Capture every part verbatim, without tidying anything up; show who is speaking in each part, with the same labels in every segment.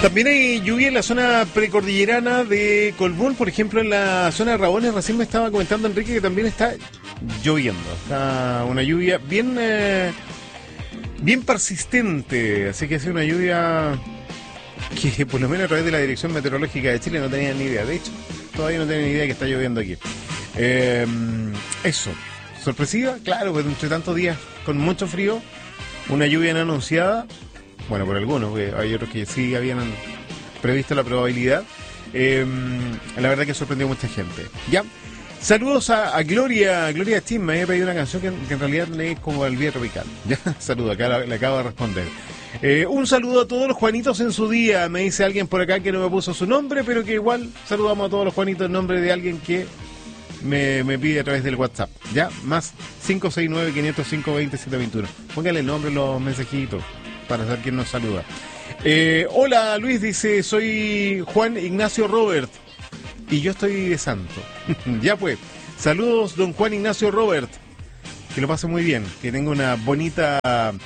Speaker 1: También hay lluvia en la zona precordillerana de Colbún, por ejemplo en la zona de Rabones. Recién me estaba comentando Enrique que también está lloviendo. Está una lluvia bien, eh, bien persistente, así que ha sido una lluvia que por lo menos a través de la Dirección Meteorológica de Chile no tenía ni idea. De hecho, todavía no tenía ni idea de que está lloviendo aquí. Eh, eso, sorpresiva, claro, pero entre tantos días con mucho frío, una lluvia no anunciada. Bueno, por algunos, porque hay otros que sí habían previsto la probabilidad. Eh, la verdad que sorprendió a mucha gente. Ya, saludos a, a Gloria, Gloria Chin, me había pedido una canción que, que en realidad es como el Vía Tropical. Ya, saludo, acá la, le acabo de responder. Eh, un saludo a todos los Juanitos en su día, me dice alguien por acá que no me puso su nombre, pero que igual saludamos a todos los Juanitos en nombre de alguien que me, me pide a través del WhatsApp. Ya, más cinco seis nueve, quinientos cinco, veinte, setecientos veintiuno. Póngale el nombre en los mensajitos para saber quién nos saluda. Eh, hola Luis, dice, soy Juan Ignacio Robert y yo estoy de santo. Ya pues, saludos don Juan Ignacio Robert, que lo pase muy bien, que tenga una bonita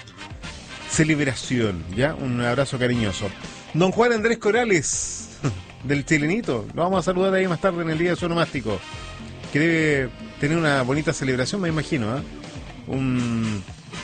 Speaker 1: celebración, ya, un abrazo cariñoso. Don Juan Andrés Corales, del Chilenito, lo vamos a saludar ahí más tarde en el día de su onomástico, que debe tener una bonita celebración, me imagino, ¿eh? Un...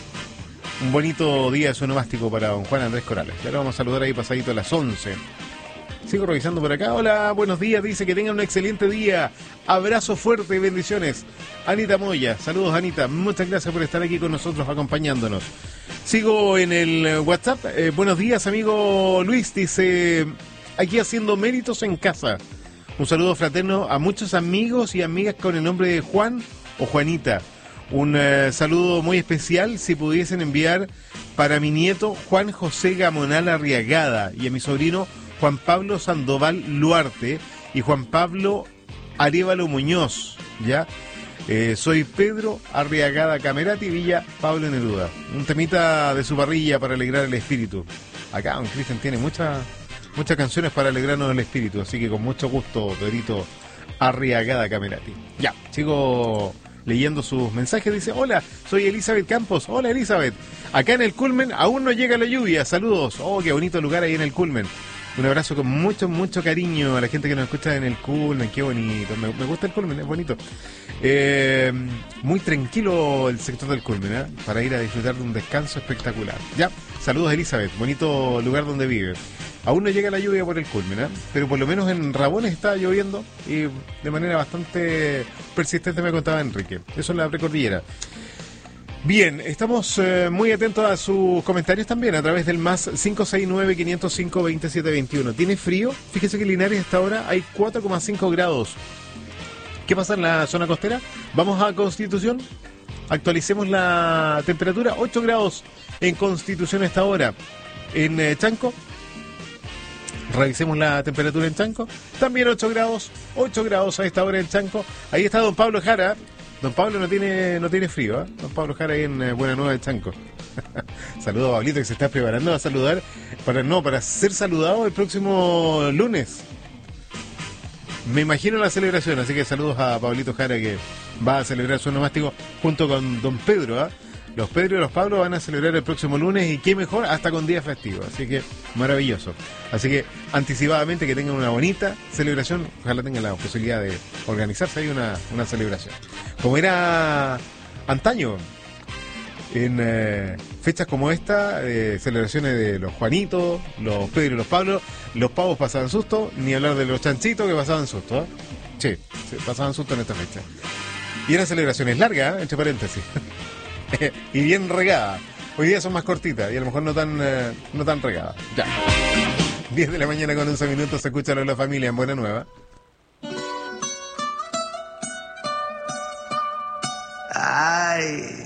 Speaker 1: Un bonito día de su onomástico para don Juan Andrés Corales. Ya lo vamos a saludar ahí pasadito a las once. Sigo revisando por acá. Hola, buenos días. Dice que tengan un excelente día. Abrazo fuerte y bendiciones. Anita Moya. Saludos, Anita. Muchas gracias por estar aquí con nosotros acompañándonos. Sigo en el WhatsApp. Eh, buenos días, amigo Luis. Dice, aquí haciendo méritos en casa. Un saludo fraterno a muchos amigos y amigas con el nombre de Juan o Juanita. Un uh, saludo muy especial si pudiesen enviar para mi nieto Juan José Gamonal Arriagada y a mi sobrino Juan Pablo Sandoval Luarte y Juan Pablo Arévalo Muñoz, ¿ya? Eh, soy Pedro Arriagada Camerati, Villa Pablo Neruda. Un temita de su parrilla para alegrar el espíritu. Acá don Cristian tiene muchas muchas canciones para alegrarnos el espíritu, así que con mucho gusto, Pedrito Arriagada Camerati. Ya, sigo leyendo sus mensajes. Dice, hola, soy Elizabeth Campos. Hola, Elizabeth. Acá en el Culmen aún no llega la lluvia. Saludos. Oh, qué bonito lugar ahí en el Culmen. Un abrazo con mucho, mucho cariño a la gente que nos escucha en el Culmen. Qué bonito. Me, me gusta el Culmen, es bonito. Eh, muy tranquilo el sector del Culmen, ¿eh? Para ir a disfrutar de un descanso espectacular. Ya, saludos, Elizabeth. Bonito lugar donde vive. Aún no llega la lluvia por el Culmen, ¿eh? Pero por lo menos en Rabones está lloviendo y de manera bastante persistente, me contaba Enrique. Eso es la precordillera. Bien, estamos eh, muy atentos a sus comentarios también a través del más cinco seis nueve, quinientos cinco, veintisiete veintiuno. ¿Tiene frío? Fíjese que en Linares hasta ahora hay cuatro coma cinco grados. ¿Qué pasa en la zona costera? Vamos a Constitución. Actualicemos la temperatura. ocho grados en Constitución hasta ahora. En eh, Chanco. Revisemos la temperatura en Chanco. También ocho grados. ocho grados a esta hora en Chanco. Ahí está don Pablo Jara. Don Pablo no tiene no tiene frío, ¿eh? Don Pablo Jara ahí en eh, Buena Nueva de Chanco. Saludos a Pablito que se está preparando a saludar. Para no, para ser saludado el próximo lunes. Me imagino la celebración, así que saludos a Pablito Jara que va a celebrar su onomástico junto con don Pedro, ¿eh? Los Pedro y los Pablo van a celebrar el próximo lunes y qué mejor, hasta con día festivo. Así que maravilloso. Así que anticipadamente que tengan una bonita celebración. Ojalá tengan la posibilidad de organizarse ahí una, una celebración. Como era antaño, en eh, fechas como esta, eh, celebraciones de los Juanitos, los Pedro y los Pablo, los pavos pasaban susto, ni hablar de los chanchitos que pasaban susto, ¿eh? Sí, sí, pasaban susto en esta fecha. Y eran celebraciones largas, ¿eh? Entre paréntesis. Y bien regadas. Hoy día son más cortitas y a lo mejor no tan eh, no tan regadas. Ya. diez de la mañana con once minutos se escucha la familia en Buena Nueva.
Speaker 2: Ay.